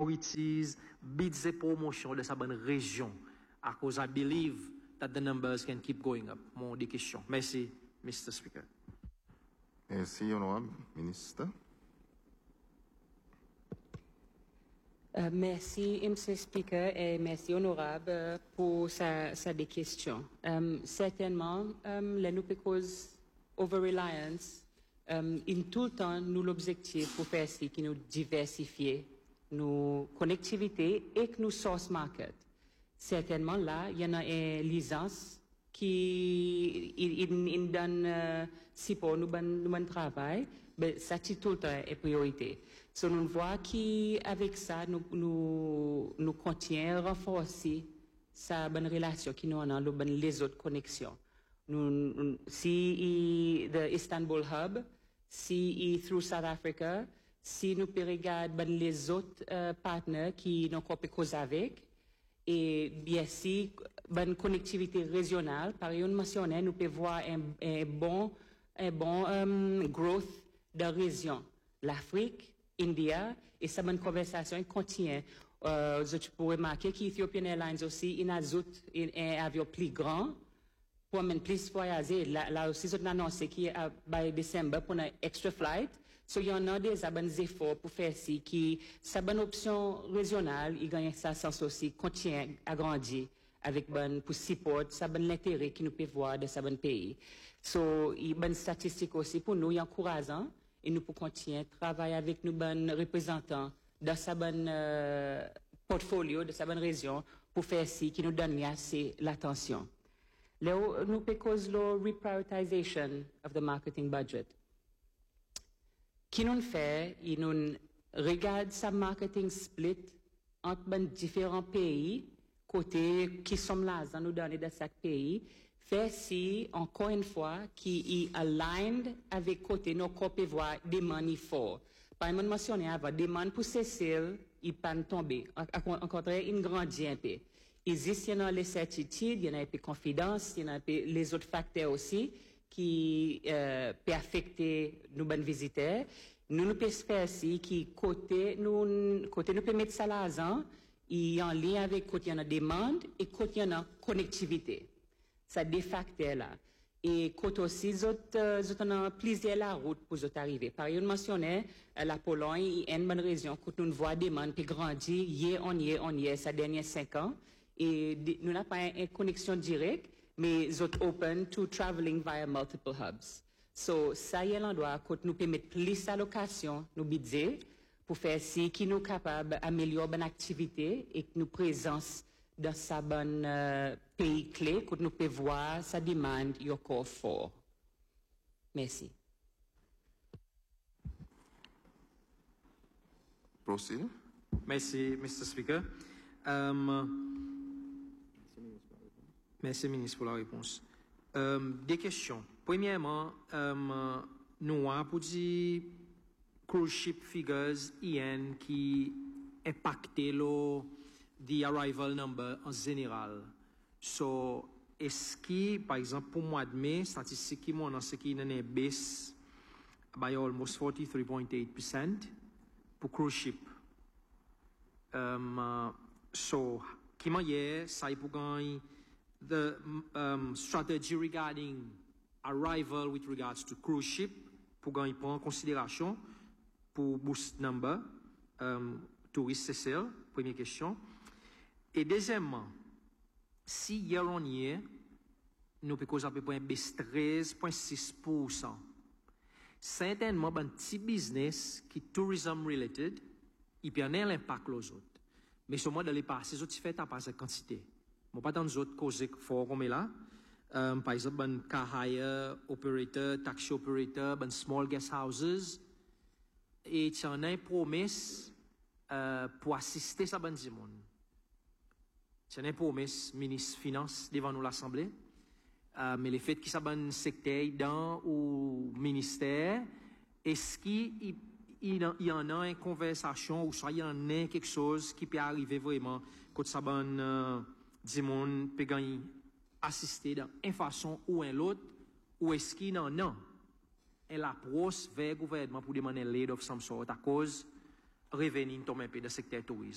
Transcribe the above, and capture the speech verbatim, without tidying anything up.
priorities, bids et promotions de sa bonne région. À cause, I believe that the numbers can keep going up. Mon des questions. Merci, Mister Speaker. Merci, honorable ministre. Euh, merci, Monsieur Speaker, et merci, honorable, euh, pour sa, sa des questions. Um, certainement, um, la nous cause over-reliance, um, in tout le temps, nous l'objectif pour faire ce qui nous diversifier nos connectivités et que nous source market. Certainement, là, il y en a une licence qui il, il, il donne euh, si pour nous bon, nous bon travail, mais ça tout le temps est priorité. So, nous voyons qu'avec ça, nous, nous, nous continuons à renforcer sa bonne relation qui nous a dans les autres connexions. Nous, nous, si the Istanbul Hub, si through South Africa, si nous regardons les autres euh, partenaires qui nous coopérent cause avec, et bien si bonne connectivité régionale, par exemple, mentionné, nous pouvons voir un, un bon, un bon um, growth de région, l'Afrique, India, et ça bonne conversation continue. Euh, je pourrais remarquer qu'Ethiopian Airlines aussi, il a un avion plus grand, pour même plus voyager. Là, là aussi, ils ont annoncé qu'il y a, by décembre, pour un extra flight. So, il y en a des bons efforts pour faire ci, qui, sa bonne option régionale, il gagne ça sens aussi, continue à grandir avec bon, pour support, sa bonne l'intérêt qui nous peut voir de sa bonne pays. So, il y a bonne statistique aussi pour nous, il est encourageant, et nous pouvons continuer à travailler avec nos bons représentants dans sa bonne euh, portfolio, de sa bonne région, pour faire ci, qui nous donne assez l'attention. Là, nous cause la reprioritization of the marketing budget. Qui nous fait, il nous regarde sa marketing split entre ben différents pays, côté qui sont là, dans nous donner de chaque pays, fait si, encore une fois, qui est aligned avec côté nos copies voir des money for. Par exemple, mentionné avant, demande pour Cécile, il pas tomber. En contraire, il grandit un peu. Il existe, il y en a les certitudes, il y en a un peu confiance, il y en a un peu les autres facteurs aussi qui euh, peuvent affecter nos bonnes visiteurs. Nous nous pouvons faire aussi qui côté nous côté nous peut mettre ça là il y a en lien avec côté il y en a demande et côté il y en a connectivité. Ça des facteurs là. Et côté aussi les autres euh, autres ont plusieurs la route pour autres arriver. Par exemple mentionné euh, la Pologne il y a une bonne région côté nous voit demande puis grandir year on year on year ça derniers cinq ans et nous n'a pas une connexion directe mais ils sont open to traveling via multiple hubs. So, ça y est l'endroit où nous pouvons mettre plus d'allocations, nos budgets, pour faire ce qui nous capable d'améliorer notre activité et que nous présence dans sa bonne euh, pays clé, que nous pouvons voir sa demande encore fort. Merci. Proceed. Merci, Mister Speaker. Um, Merci, ministre, pour la réponse. Euh, des questions. Premièrement, euh, nous avons pour dire cruise ship figures I N qui impactent le the arrival number en général. So, est-ce que, par exemple, pour mois de mai, statistique qui montrent ce qui est une baisse by almost forty-three point eight percent pour cruise ship. Um, so, qui m'a dit, ça y est pour gagner the um, strategy regarding arrival with regards to cruise ship pour gagner en considération pour boost number um, tourist C C L, première question. Et deuxièmement, si year on year nous peut causer à peu près un baisse treize virgule six pour cent, certainement un petit business qui tourism related, il peut en avoir l'impact les autres. Mais seulement dans les passés, les autres fait à pas cette quantité. Bon, pas dans les autres causes fort comme là. Um, par exemple, un car hire operator, taxi operator, un small guest houses. Et tu en as une promesse euh, pour assister à ce petit monde. Tu en as une promesse, ministre Finance, devant nous l'Assemblée. Euh, mais le fait qu'il y a un secteur dans ou ministère, est-ce qu'il il y en a une conversation ou soit il y en a quelque chose qui peut arriver vraiment quand ça bon euh, du monde peut gagner assister dans une façon ou une autre ou est-ce qu'il y en a une approche vers le gouvernement pour demander l'aide of some sort à cause revenir tomber un peu dans le secteur tourisme.